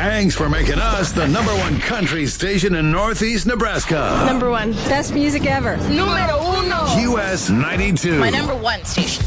Thanks for making us the #1 country station in Northeast Nebraska. #1. Best music ever. Número 1. US 92. My #1 station.